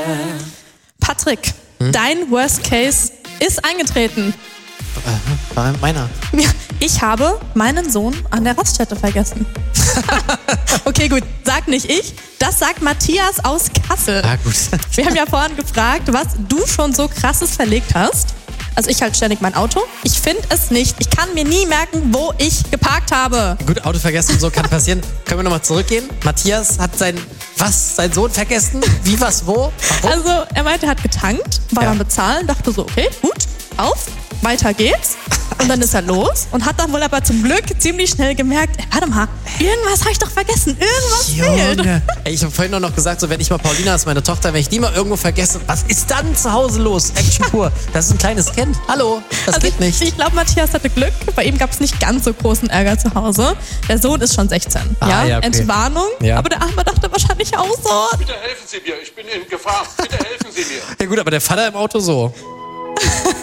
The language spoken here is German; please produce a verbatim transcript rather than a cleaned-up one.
Patrick, hm? dein Worst Case ist eingetreten. Äh, war meiner. Ja, ich habe meinen Sohn an der Raststätte vergessen. Okay, gut, sag nicht ich. Das sagt Matthias aus Kassel. Ah, gut. Wir haben ja vorhin gefragt, was du schon so Krasses verlegt hast. Also ich halte ständig mein Auto. Ich finde es nicht. Ich kann mir nie merken, wo ich geparkt habe. Gut, Auto vergessen, so kann passieren. Können wir nochmal zurückgehen? Matthias hat sein, was, sein Sohn vergessen? Wie, was, wo? Warum? Also er meinte, er hat getankt, war Ja. dann bezahlen, dachte so, okay, gut, auf, weiter geht's. Und dann ist er los und hat dann wohl aber zum Glück ziemlich schnell gemerkt, ey, warte mal, irgendwas habe ich doch vergessen, irgendwas fehlt. Junge. Ey, ich habe vorhin noch gesagt, so wenn ich mal Paulina ist, meine Tochter, wenn ich die mal irgendwo vergesse, was ist dann zu Hause los? Action pur. Das ist ein kleines Kind. Hallo, das Also geht ich, nicht. ich glaube, Matthias hatte Glück. Bei ihm gab es nicht ganz so großen Ärger zu Hause. Der Sohn ist schon sechzehn. Ah, ja? ja, okay. Entwarnung. Ja. Aber der Arme dachte wahrscheinlich auch so. Bitte helfen Sie mir, ich bin in Gefahr. Bitte helfen Sie mir. Ja gut, aber der Vater im Auto so.